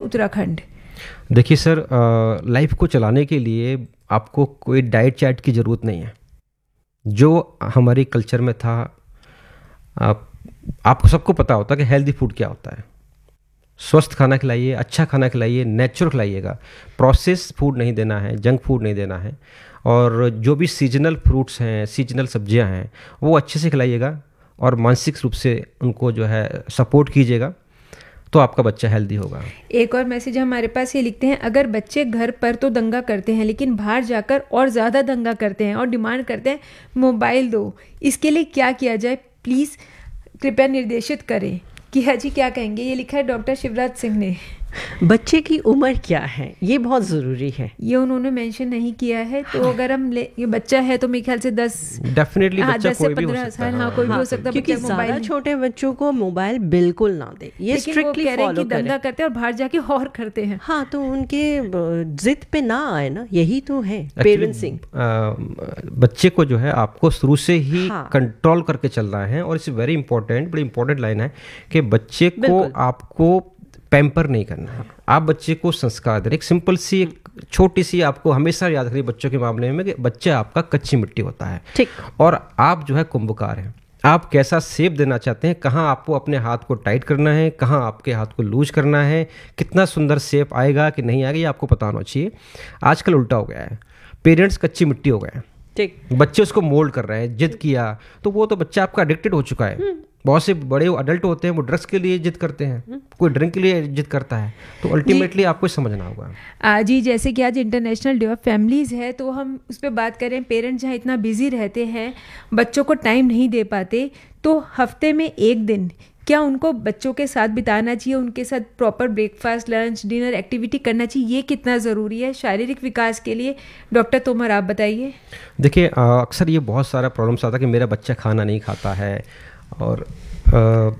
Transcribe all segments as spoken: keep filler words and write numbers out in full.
उत्तराखंड? देखिए sir, life को चलाने के लिए आपको कोई डाइट चार्ट की ज़रूरत नहीं है। जो हमारी कल्चर में था, आप, आपको सबको पता होता है कि हेल्दी फूड क्या होता है। स्वस्थ खाना खिलाइए, अच्छा खाना खिलाइए, नेचुरल खिलाइएगा। प्रोसेस फूड नहीं देना है, जंक फूड नहीं देना है, और जो भी सीजनल फ्रूट्स हैं, सीजनल सब्जियां हैं, वो अच्छे से खिलाइएगा और मानसिक रूप से उनको जो है सपोर्ट कीजिएगा, तो आपका बच्चा हेल्दी होगा। एक और मैसेज हमारे पास ये लिखते हैं, अगर बच्चे घर पर तो दंगा करते हैं लेकिन बाहर जाकर और ज़्यादा दंगा करते हैं और डिमांड करते हैं मोबाइल दो, इसके लिए क्या किया जाए, प्लीज़ कृपया निर्देशित करें। किया जी क्या कहेंगे? ये लिखा है डॉक्टर शिवराज सिंह ने। बच्चे की उम्र क्या है ये बहुत ज़रूरी है, ये उन्होंने मेंशन नहीं किया है। तो हाँ। अगर हम ले, ये बच्चा है तो मेरे ख्याल से दस डेफिनेटली हाँ, बच्चा दस कोई से पंद्रह साल, हाँ कोई भी हो सकता है। क्योंकि ज़्यादा छोटे बच्चों को मोबाइल बिल्कुल ना दे, ये स्ट्रिक्टली फॉलो करें। दंगा करते हैं और बाहर जाके और करते हैं। हाँ, तो उनके जिद पे ना आए ना, यही तो है पेरेंट्सिंग। बच्चे को जो है आपको शुरू से ही कंट्रोल करके चलना है, और इट्स वेरी इंपॉर्टेंट, बड़ी इंपॉर्टेंट लाइन है कि बच्चे को आपको पैम्पर नहीं करना है, आप बच्चे को संस्कार दें। एक सिंपल सी, एक छोटी सी आपको हमेशा याद रखिए बच्चों के मामले में कि बच्चा आपका कच्ची मिट्टी होता है, ठीक, और आप जो है कुंभकार हैं। आप कैसा शेप देना चाहते हैं, कहाँ आपको अपने हाथ को टाइट करना है, कहाँ आपके हाथ को लूज करना है, कितना सुंदर शेप आएगा कि नहीं आएगा, ये आपको पता होना चाहिए। आजकल उल्टा हो गया है, पेरेंट्स कच्ची मिट्टी हो गए हैं, ठीक, बच्चे उसको मोल्ड कर रहे हैं। जिद किया तो वो तो बच्चा आपका एडिक्टेड हो चुका है। बहुत से बड़े अडल्ट होते हैं, वो ड्रग्स के लिए जिद करते हैं, कोई ड्रिंक के लिए जिद करता है, तो अल्टीमेटली आपको समझना होगा। आज ही जैसे कि आज इंटरनेशनल डे ऑफ फैमिलीज़ है, तो हम उस पर बात करें। पेरेंट्स जहाँ इतना बिजी रहते हैं, बच्चों को टाइम नहीं दे पाते, तो हफ्ते में एक दिन क्या उनको बच्चों के साथ बिताना चाहिए, उनके साथ proper breakfast, lunch, dinner activity करना चाहिए, ये कितना ज़रूरी है शारीरिक विकास के लिए? डॉक्टर तोमर आप बताइए। देखिए, अक्सर ये बहुत सारा प्रॉब्लम्स आता है कि मेरा बच्चा खाना नहीं खाता है, और आ,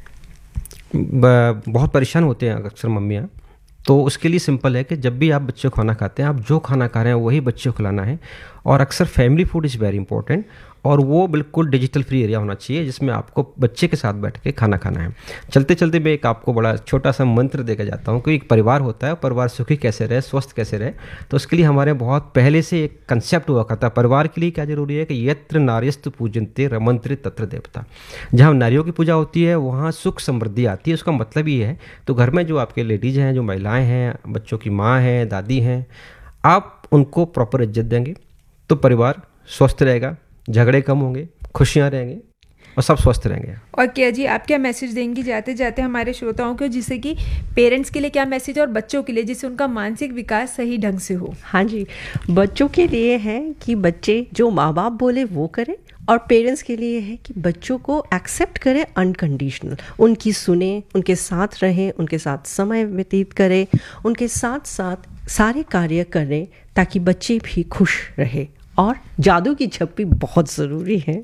बहुत परेशान होते हैं अक्सर मम्मियाँ। तो उसके लिए सिंपल है कि जब भी आप बच्चे को खाना खाते हैं, आप जो खाना खा रहे हैं वही बच्चे को खिलाना है। और अक्सर family food is very important, और वो बिल्कुल डिजिटल फ्री एरिया होना चाहिए जिसमें आपको बच्चे के साथ बैठ के खाना खाना है। चलते चलते मैं एक आपको बड़ा छोटा सा मंत्र देकर जाता हूँ कि एक परिवार होता है, परिवार सुखी कैसे रहे, स्वस्थ कैसे रहे। तो उसके लिए हमारे बहुत पहले से एक कंसेप्ट हुआ करता है। परिवार के लिए क्या जरूरी है कि यत्र नार्यस्तु पूजन्ते रमन्ते तत्र देवता। जहाँ नारियों की पूजा होती है वहाँ सुख समृद्धि आती है। उसका मतलब ये है, तो घर में जो आपके लेडीज़ हैं, जो महिलाएँ हैं, बच्चों की माँ हैं, दादी हैं, आप उनको प्रॉपर इज्जत देंगे तो परिवार स्वस्थ रहेगा, झगड़े कम होंगे, खुशियाँ रहेंगे और सब स्वस्थ रहेंगे। और क्या जी, आप क्या मैसेज देंगी जाते जाते हमारे श्रोताओं को, जिससे कि पेरेंट्स के लिए क्या मैसेज और बच्चों के लिए, जिससे उनका मानसिक विकास सही ढंग से हो? हाँ जी, बच्चों के लिए है कि बच्चे जो माँ बाप बोले वो करें, और पेरेंट्स के लिए है कि बच्चों को एक्सेप्ट करें अनकंडीशनल, उनकी सुने, उनके साथ रहें, उनके साथ समय व्यतीत करें, उनके साथ साथ सारे कार्य करें ताकि बच्चे भी खुश रहे। और जादू की झप्पी बहुत ज़रूरी है।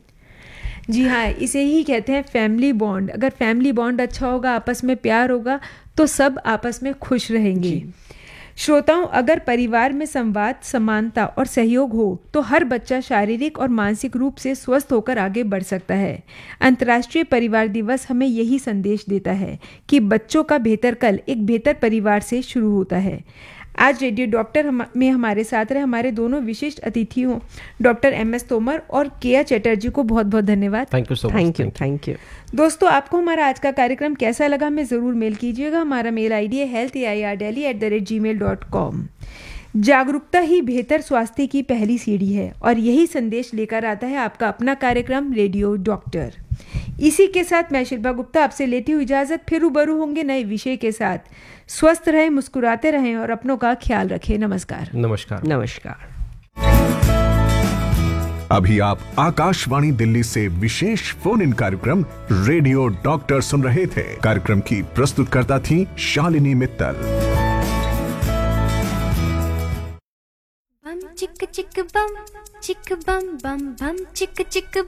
जी हाँ, इसे ही कहते हैं फैमिली बॉन्ड। अगर फैमिली बॉन्ड अच्छा होगा, आपस में प्यार होगा, तो सब आपस में खुश रहेंगे। श्रोताओं, अगर परिवार में संवाद, समानता और सहयोग हो तो हर बच्चा शारीरिक और मानसिक रूप से स्वस्थ होकर आगे बढ़ सकता है। अंतर्राष्ट्रीय परिवार दिवस हमें यही संदेश देता है कि बच्चों का बेहतर कल एक बेहतर परिवार से शुरू होता है। आज रेडियो डॉक्टर हम, में हमारे साथ रहे हमारे दोनों विशिष्ट अतिथियों डॉक्टर एम एस तोमर और केया चटर्जी को बहुत बहुत धन्यवाद। Thank you so much. Thank you thank you दोस्तों, आपको हमारा आज का कार्यक्रम कैसा लगा हमें ज़रूर मेल कीजिएगा। हमारा मेल आईडी है health A I R daily at the rate ji mail dot com. जागरूकता ही बेहतर स्वास्थ्य की पहली सीढ़ी है, और यही संदेश लेकर आता है आपका अपना कार्यक्रम रेडियो डॉक्टर। इसी के साथ मैं शिल्पा गुप्ता आपसे लेती हूँ इजाज़त। फिर रूबरू होंगे नए विषय के साथ। स्वस्थ रहें, मुस्कुराते रहें और अपनों का ख्याल रखें। नमस्कार। नमस्कार। नमस्कार। अभी आप आकाशवाणी दिल्ली से विशेष फोन इन कार्यक्रम रेडियो डॉक्टर सुन रहे थे। कार्यक्रम की प्रस्तुतकर्ता थी शालिनी मित्तल। चिक चिक बम चिक बम बम बम चिक चिक